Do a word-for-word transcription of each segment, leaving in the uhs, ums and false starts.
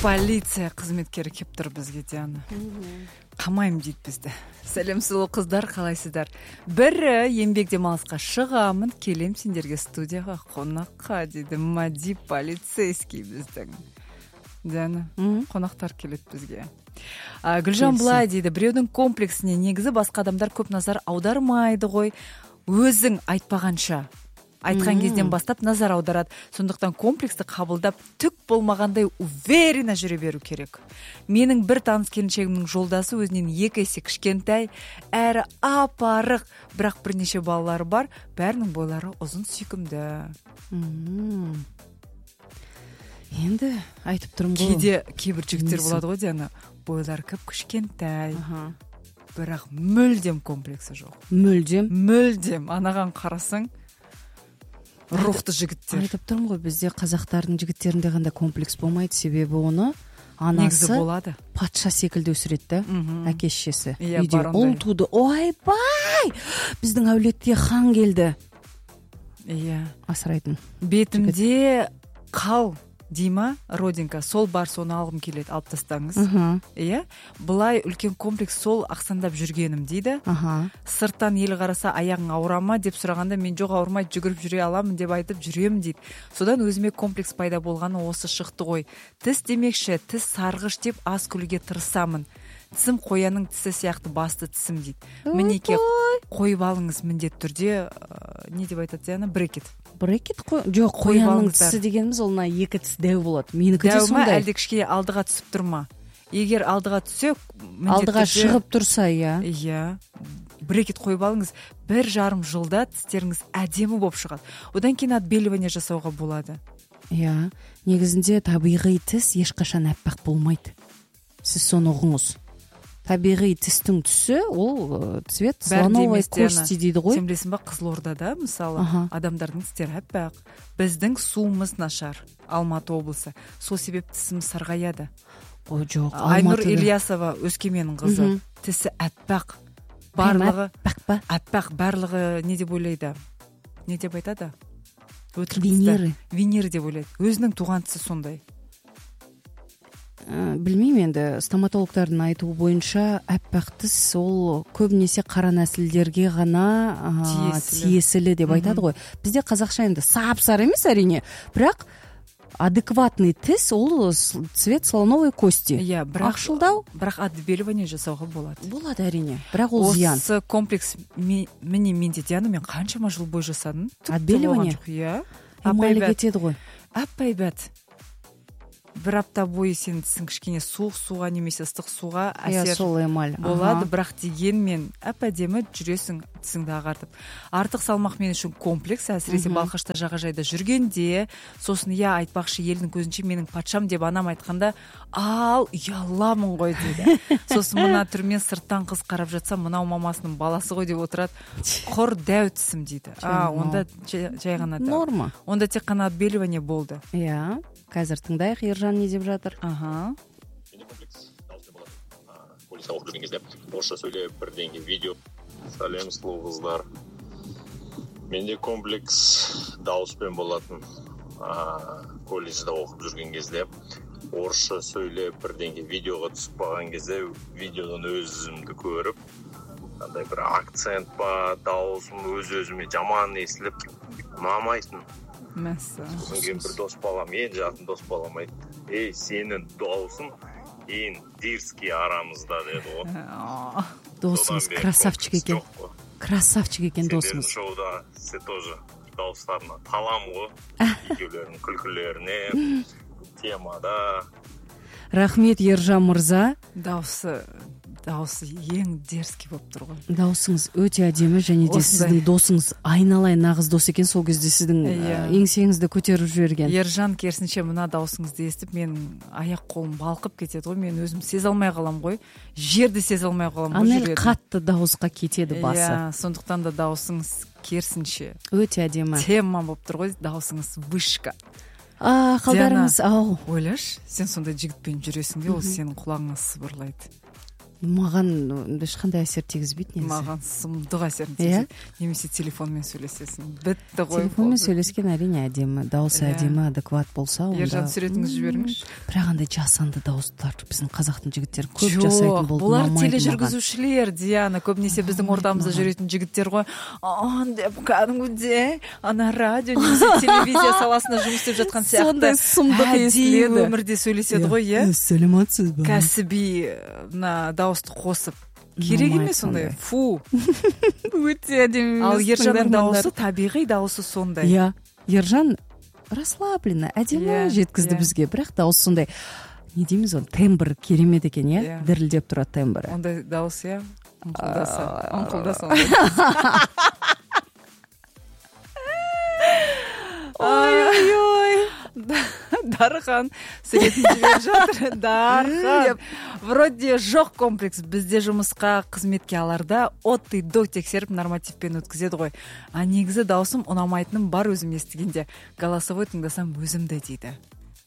Полиция қызметкері кеп тұр бізге, Диана. Қамайым дейді бізді. Сәлем сұлу қыздар, қалайсыздар? Бірі еңбек демалысқа шығамын, келем сендерге студияға қонаққа дейді. Мади полицейский біздің. Диана, қонақтар келеді бізге. А, Гүлжан былай дейді, біреудің комплексіне негізі басқа адамдар көп назар аудармайды ғой. Өзің айтпағанша. Айтқан кезден бастап назар аударады. Сондықтан комплексті қабылдап түк болмағандай уверенно жүре беру керек. Менің бір таныс келіншегімнің жолдасы өзінен екі есе кішкентай, әрі апарық, бірақ бірнеше балалары бар, бәрінің бойлары ұзын сүйкімді. Енді айтып тұрмын ғой. Кейде кейбір жігіттер болады ғой, Диана, бойлары кіп кішкентай, бірақ мүлдем комплексі жоқ. Мүлдем? Мүлдем. Анаған қарасаң, рухты жігіттер. Айтып тұрмын ғой, бізде қазақтардың жігіттерінде қандай комплекс болмайды, себебі оны анасы патша секілді өсіреді, әке шешесі. Үйде ұл туды, ойбай, біздің әулетте хан келді. Иә. Асырайтын. Бетінде қал дейма, родинка, сол бар, соны алғым келеді, алып тастаңыз. Иә. Бұлай үлкен комплекс сол ақсандап жүргенім дейді. Сырттан ел қараса аяғың ауырама деп сұрағанда мен жоқ ауырмай жүгіріп жүре аламын деп айтып жүремін дейді. Содан өзіме комплекс пайда болғаны осы шықты ғой. Тіс демекші, тіс сарғыш деп аз күлуге тырысамын. Тісім қоянның тісі сияқты басты тісім дейді. Мінеке қойып алыңыз міндет түрде, не деп айтады Диана, брекет. Брекет қой... Жоқ, қоянның тісі дегеніміз олына екі тіс дәу болады. Менікі де сондай. Дәу ма, әлде кішкене алдыға түсіп тұрма? Егер алдыға түссе, алдыға шығып тұрса, иә. Иә. Брекет қойып алыңыз, бір жарым жылда тістеріңіз әдемі болып шығады. Одан кейін отбеливание жасауға болады. Иә. Негізінде табиғи тіс ешқашан әппақ болмайды. Сіз соны ұғыңыз. Табиғи тістің түсі, ол цвет слоновой кости дейді ғой. Сен білесің ба, Қызылордада, мысалы, адамдардың тістері әппақ. Біздің суымыз нашар, Алматы облысы. Сол себеп тісіміз сарғаяды. О, жоқ, Айнұр Ильясова, Өскеменнің қызы, тісі әппақ. Барлығы әппақ, барлығы не деп ойлайды? Не деп айтады? Венеры. Венеры деп ойлайды. Өзінің туған тісі сондай. Білмеймін енді, стоматологтардың айтуы бойынша әппақ тіс ол көбінесе қара нәсілдерге ғана тиесілі деп айтады ғой. Бізде қазақша енді сап-сары емес әрине, бірақ адекватный тіс ол цвет слоновой кости. Иә, бірақ ақшылдау, бірақ отбеливание жасауға болады. Болады әрине, бірақ ол зиян. Осы комплекс міне менде, Диана, мен қаншама жыл бой жасадым. Отбеливание? Иә. Эмаль кетеді ғой. Әп-әйбәт. Бір апта бойы сен тісің кішкене суық суға немесе ыстық суға әсер болады, бірақ дегенмен әп-әдемі жүресің тісіңді ағартып. Артық салмақ мен үшін комплекс, әсіресе Балқашта жағажайда жүргенде, сосын я айтпақшы елдің көзінше менің патшам деп анам айтқанда, ал ұяламын ғой дейді. Сосын мына түрмен сырттан қыз қарап жатса, мынау мамасының баласы ғой деп отырады. Құр дәу тісім дейді. А, онда жай ғана дәу. Норма. Онда тек қана отбеливание болды. Иә. Қазір тыңдайық, Ержан не деп жатыр? Аха. Менде комплекс дауыс болады. Полисқа оқып жүрген кезде орысша сөйлеп, бірдеңе видео. Сәлем, сұлу қыздар. Менде комплекс дауыспен болатын. Колледжде оқып жүрген кезде орысша сөйлеп, бірдеңе видеоға түсіп қалған кезде видеодан өзімді көріп, қандай бір акцент па, дауысым өз-өзіме жаман естіліп, ұнамайтын. Сосын кейін бір дос балам, ең жақын дос балам айтты, ей, сенің дауысың ең дерзкий арамызда деді ғой. Досыңыз красавчик екен. Красавчик екен досыңыз. Сендердің шоуда сен тоже дауыстарына талам ғой. Екеулерінің күлкілеріне, темада. Рахмет, Ержан мырза. Дауысы дауысы ең дерзкий болып тұр ғой. Дауысыңыз өте әдемі, және де сіздің досыңыз айналайын нағыз дос екен, сол кезде сіздің еңсеңізді көтеріп жіберген. Ержан керісінше мына дауысыңызды естіп, мен аяқ қолым балқып кетеді ғой, мен өзім сезе алмай қалам ғой, жерді сезе алмай қалам ғой жүреді. Анел қатты дауысқа кетеді басы. Иә, сондықтан да дауысыңыз керісінше өте әдемі. Тема болып тұр ғой, дауысыңыз вышка. А, қалдарыңыз, ау. Ойлаш, сен сондай жігітпен жүресің де, ол сенің құлағыңа сыбырлайды. маған ешқандай әсер тигізбейді негізі. Маған сұмдық әсерін тигізеді. Немесе телефонмен сөйлесесің, бітті ғой. Телефонмен сөйлескен әрине әдемі, дауысы әдемі, адекват болса, онда Ержан суретіңізді жіберіңізші. Бірақ андай жасанды дауыстар біздің қазақтың жігіттері көп жасайтын болды. Бұлар тележүргізушілер, Диана, көбінесе біздің ортамызда жүретін жігіттер ғой. Ан деп кәдімгідей ана радио немесе телевизия саласында жұмыс істеп жатқан сияқты. Сондай сұмдық естіледі. Өмірде сөйлеседі ғой, иә? Сәлеметсіз бе? Кәсіби мына дауысты қосып. Керек емес сондай. Фу. Өте әдемі. Ал Ержанның дауысы табиғи дауысы сондай. Иә. Ержан расслабленно, әдемі жеткізді бізге, бірақ дауысы сондай. Не дейміз оны? Тембр керемет екен, иә? Дірілдеп тұрады тембрі. Ондай дауыс, иә? Ұңқылдаса. Ұңқылдаса. Ой-ой-ой. Дархан суретін жіберіп жатыр. Дархан. Вроде жоқ комплекс. Бізде жұмысқа қызметке аларда от и до тексеріп нормативпен өткізеді ғой. А негізі даусым ұнамайтыным бар өзім естігенде. Голосовой тыңдасам өзімді дейді.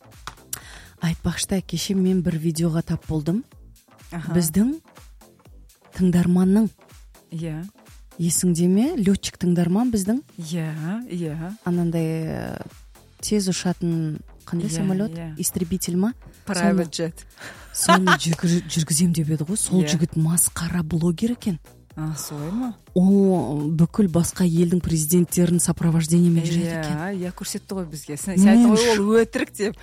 Айтпақшыда, кеше мен бір видеоға тап болдым. Біздің тыңдарманның. Иә. Есіңде ме? Летчик тыңдарман біздің. Иә, иә. Анандай тез ұшатын қандай самолет? Истребитель ма? Private jet. Соны жүргізем деп еді ғой. Сол жігіт масқара блогер екен. А, солай ма? Ол бүкіл басқа елдің президенттерін сопровождениемен жүреді екен. Иә, иә, көрсетті ғой бізге. Сен айттың ғой, ол өтірік деп.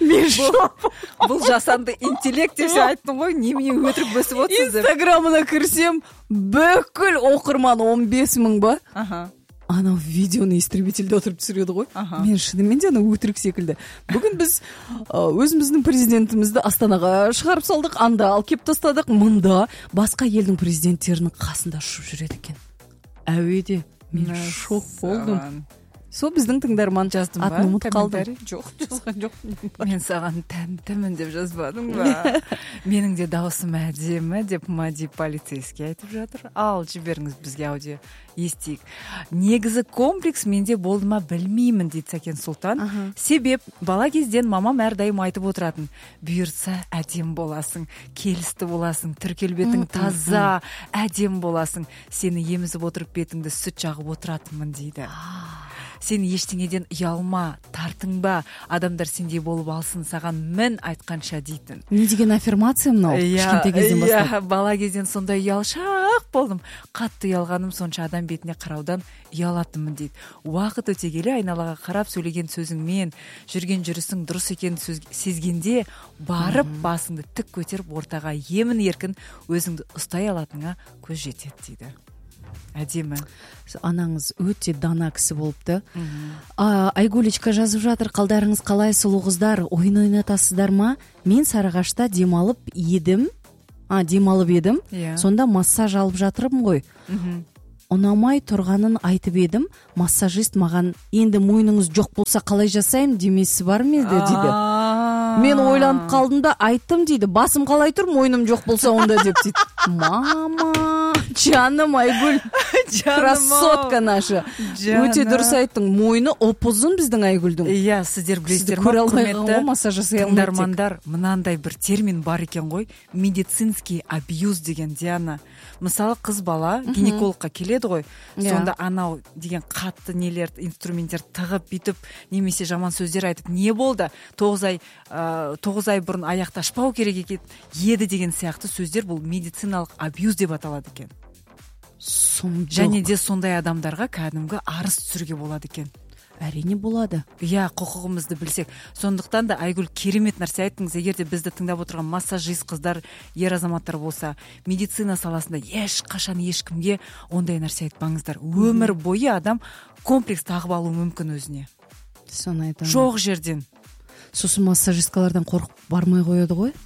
Бұл жасанды интеллект деп сен айттың ғой, немене өтірік бөсіп отырсыз деп. Инстаграмына кірсем, бүкіл оқырман он бес мың ба? Аха. Анау видеоны истребительде отырып түсіреді ғой. Мен шынымен де анау өтірік секілді. Бүгін біз өзіміздің президентімізді Астанаға шығарып салдық, анда алып кеп тастадық. Мұнда басқа елдің президенттерінің қасында ұшып жүреді екен. Әуеде мен шок болдым. Сол біздің тыңдарман. Жаздым ба? Атын ұмытып қалдым. Жоқ, жазған жоқ. Мен саған тәнтімін деп жазбадың ба? Менің де дауысым әдемі деп Мади полицейский айтып жатыр. Ал жіберіңіз бізге аудио естейік. Негізі комплекс менде болды ма білмеймін дейді Сәкен Сұлтан. Себеп бала кезден мамам әрдайым айтып отыратын. Бұйыртса әдем боласың, келісті боласың, түр-келбетің таза, әдем боласың. Сені емізіп отырып бетіңді сүт жағып отыратынмын дейді. Сен ештеңеден ұялма, тартынба, адамдар сендей болып алсын, саған мін айтқанша дейтін. Не деген аффирмация мынау? Кішкентай кезден бастап. Иә, бала кезден сондай ұялшақ болдым. Қатты ұялғаным сонша адам бетіне қараудан ұялатынмын дейді. Уақыт өте келе айналаға қарап сөйлеген сөзіңмен, жүрген жүрісің дұрыс екенін сезгенде, барып басыңды тік көтеріп ортаға емін еркін өзіңді ұстай алатыныңа көз жетеді дейді. Әдемі. Анаңыз өте дана кісі болыпты. Айгулечка жазып жатыр, қалдарыңыз қалай, сұлу қыздар, ойын ойнатасыздар ма? Мен Сарыағашта демалып едім. А, демалып едім. Сонда массаж алып жатырмын ғой. Ұнамай тұрғанын айтып едім. Массажист маған, енді мойныңыз жоқ болса қалай жасаймын демесі бар ме дейді. Мен ойланып қалдым да айттым дейді. Басым қалай тұр, мойным жоқ болса онда деп дейді. Мама, жаным Айгүл, красотка наша. Өте дұрыс айттың. Мойны ұп-ұзын біздің Айгүлдің. Иә, сіздер білесіздер ме, құрметті тыңдармандар, мынандай бір термин бар екен ғой, медицинский абьюз деген, Диана. Мысалы, қыз бала гинекологқа келеді ғой, сонда анау деген қатты нелер, инструменттер тығып бүйтіп, немесе жаман сөздер айтып, не болды? тоғыз ай тоғыз ай бұрын аяқты ашпау керек еді деген сияқты сөздер, бұл медициналық абьюз деп аталады екен. Және де сондай адамдарға кәдімгі арыз түсіруге болады екен. Әрине болады. Иә, құқығымызды білсек. Сондықтан да Айгүл керемет нәрсе айттыңыз. Егер де бізді тыңдап отырған массажист қыздар, ер азаматтар болса, медицина саласында ешқашан ешкімге ондай нәрсе айтпаңыздар. Өмір бойы адам комплекс тағып алуы мүмкін өзіне. Соны айтамын. Жоқ жерден. Сосын массажисткалардан қорқып бармай қояды ғой.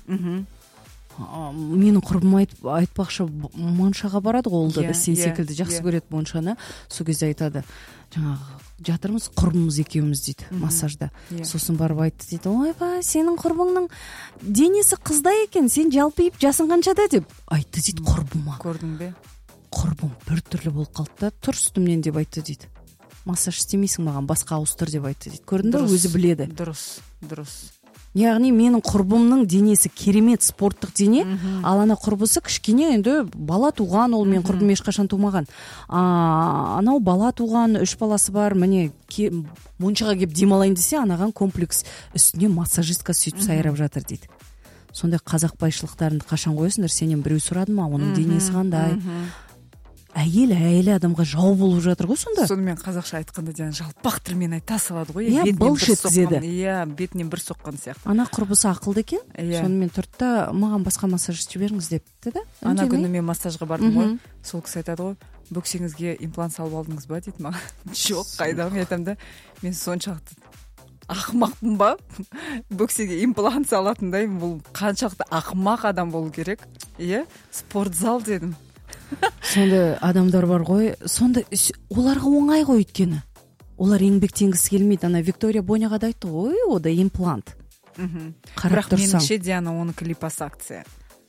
Менің құрбым айтпақшы Моншаға барады ғой, ол да сен секілді жақсы көреді Моншаны. Сол кезде айтады, жаңағы жатырмыз құрбымыз екеуміз дейді массажда. Сосын барып айтты дейді, ойба, сенің құрбыңның денесі қыздай екен, сен жалпиып жасың қаншада деп айтты дейді құрбыма. Көрдің бе? Құрбым бір түрлі болып қалды да, тұр үстімнен деп айтты дейді. Массаж істемейсің маған, басқа ауыстыр деп айтты дейді. Көрдің бе, өзі біледі. Дұрыс, дұрыс. яғни менің құрбымның денесі керемет спорттық дене, ал ана құрбысы кішкене енді бала туған, ол мен құрбым ешқашан тумаған. А, анау бала туған, үш баласы бар, міне моншаға келіп демалайын десе, анаған комплекс үстіне массажистка сөйтіп сайрап жатыр дейді. Сондай қазақ байшылықтарыңды қашан қоясыңдар? Сенен біреу сұрады ма, оның денесі қандай? Әйел әйелі адамға жау болып жатыр ғой сонда. Сонымен қазақша айтқанда деген жалпақ тілмен айта салады ғой. Иә, былш еткізеді. Иә, бетінен бір соққан сияқты. Ана құрбысы ақылды екен. Сонымен тұрды да, маған басқа массажист жіберіңіз депті да. Ана күні мен массажға бардым ғой. Сол кісі айтады ғой, бөксеңізге имплант салып алдыңыз ба дейді маған. Жоқ, қайдағы, мен айтамын да, мен соншалықты ақымақпын ба? Бөксеге имплант салатындай, бұл қаншалықты ақымақ адам болу керек. Иә, спортзал дедім. Сонда адамдар бар ғой, сонда оларға оңай ғой өйткені. Олар еңбектенгісі келмейді. Ана Виктория Боняға да айтты ғой, ода имплант. Бірақ меніңше Диана оныкі липосакция.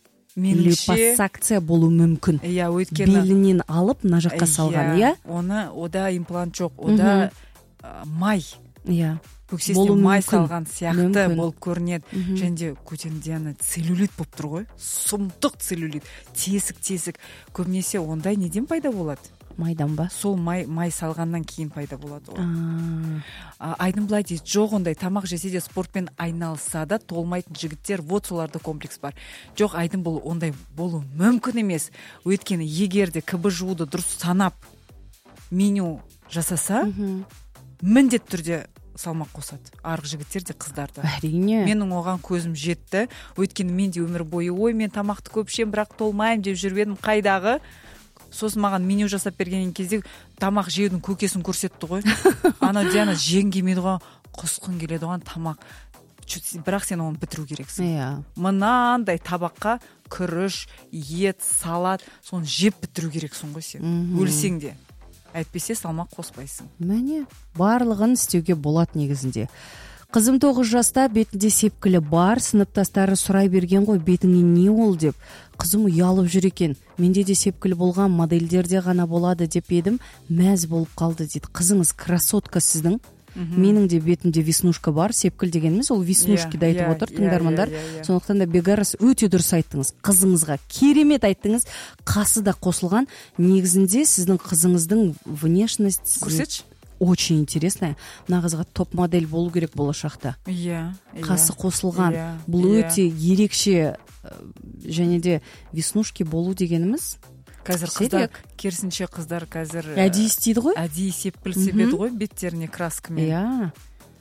Липосакция болу мүмкін. Иә, өйткені белінен алып мына жаққа салған, иә? Оны ода имплант жоқ, ода май. Иә. Бөксесіне май салған сияқты болып көрінеді. Және де көтенде ана целлюлит болып тұр ғой. Сұмдық целлюлит. Тесік-тесік. Көбінесе ондай неден пайда болады? Майдан ба? Сол май май салғаннан кейін пайда болады ғой. Айдын былай дейді, жоқ ондай, тамақ жесе де спортпен айналса да толмайтын жігіттер, вот соларда комплекс бар. Жоқ, айдын бұл ондай болу мүмкін емес. Өйткені егер де ка бэ жэ у-ды дұрыс санап меню жасаса, міндетті түрде салмақ қосады. Арғы жігіттер де, қыздар да. Әрине. Менің оған көзім жетті. Өйткені мен де өмір бойы, ой, мен тамақты көп ішемін, бірақ толмаймын деп жүріп едім. Қайдағы? Сосын маған меню жасап берген кезде тамақ жеудің көкесін көрсетті ғой. Ана Диана жең келмейді ғой, құсқын келеді оған тамақ. Бірақ сен оны бітіру керексің. Иә. Мынандай табаққа күріш, ет, салат, соны жеп бітіру керексің ғой сен. Өлсең де. Әйтпесе салмақ қоспайсың. Мәне, барлығын істеуге болады негізінде. Қызым тоғыз жаста, бетінде сепкілі бар, сыныптастары сұрай берген ғой, бетіңе не ол деп. Қызым ұялып жүр екен. Менде де сепкілі болған, модельдерде ғана болады деп едім, мәз болып қалды дейді. Қызыңыз красотка сіздің. Менің де бетімде веснушка бар, сепкіл дегеніміз ол веснушки да айтып отыр тыңдармандар. Сондықтан да Бегарас өте дұрыс айттыңыз. Қызыңызға керемет айттыңыз. Қасы да қосылған. Негізінде сіздің қызыңыздың внешность көрсетші. Очень интересная. Мына қызға топ модель болу керек болашақта. Иә. Қасы қосылған. Бұл өте ерекше, және де веснушки болу дегеніміз қазір қыздар, керісінше қыздар қазір әдейі істейді ғой. Әдейі сепкіл себеді ғой беттеріне краскамен. Иә.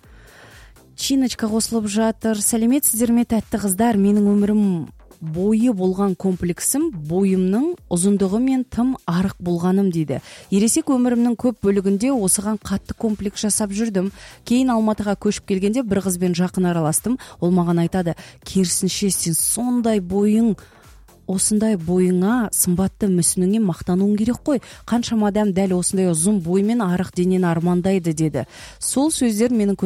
Чиночка қосылып жатыр. Сәлеметсіздер ме тәтті қыздар? Менің өмірім бойы болған комплексім бойымның ұзындығы мен тым арық болғаным дейді. Ересек өмірімнің көп бөлігінде осыған қатты комплекс жасап жүрдім. Кейін Алматыға көшіп келгенде бір қызбен жақын араластым. Ол маған айтады, керісінше сен сондай бойың, осындай бойыңа, сымбатты мүсініңе мақтануың керек қой. Қаншама адам дәл осындай ұзын боймен арық денені армандайды деді. Сол сөздер менің